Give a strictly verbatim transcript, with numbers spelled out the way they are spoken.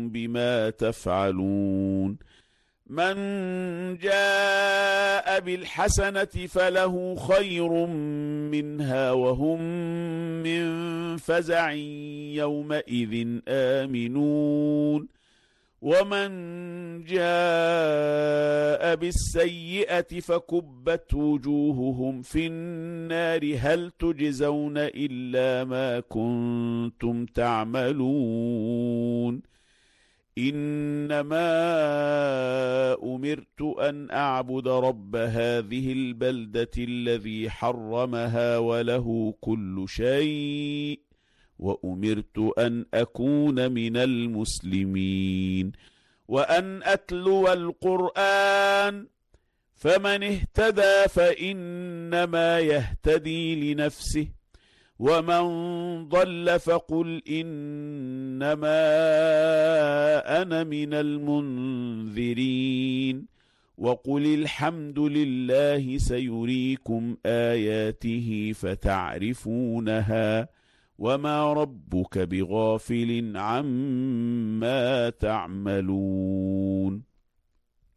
بما تفعلون من جاء بالحسنة فله خير منها وهم من فزع يومئذ آمنون ومن جاء بالسيئة فكبت وجوههم في النار هل تجزون إلا ما كنتم تعملون إنما أمرت أن أعبد رب هذه البلدة الذي حرمها وله كل شيء وأمرت أن أكون من المسلمين وأن أتلو القرآن فمن اهتدى فإنما يهتدي لنفسه ومن ضل فقل إنما أنا من المنذرين وقل الحمد لله سيريكم آياته فتعرفونها وما ربك بغافل عما تعملون